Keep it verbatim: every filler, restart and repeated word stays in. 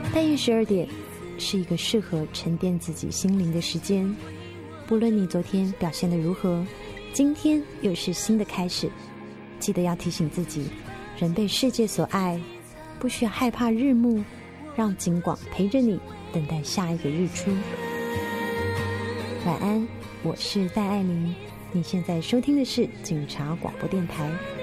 半夜十二点是一个适合沉淀自己心灵的时间，不论你昨天表现得如何，今天又是新的开始。记得要提醒自己，人被世界所爱，不需要害怕日暮，让景广陪着你，等待下一个日出。晚安，我是戴爱玲，你现在收听的是警察广播电台。